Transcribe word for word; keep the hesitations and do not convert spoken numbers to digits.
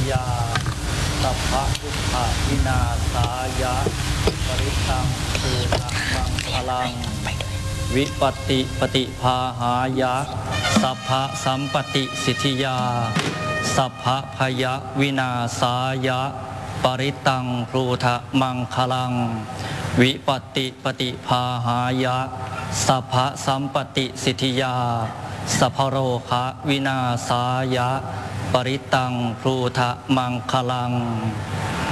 ยาสัพพะทุกขวินาศายะปริตังภูตะมังคลังวิปัตติปฏิภาหายะสัพพะสัมปติสิทธิยาสัพพะพยวินาศายะปริตังภูตะมังคลังวิปัตติปฏิภาหายะสัพพะสัมปติสิทธิยาสัพพโรคะวินาศายะปริตังภูตะมังคลัง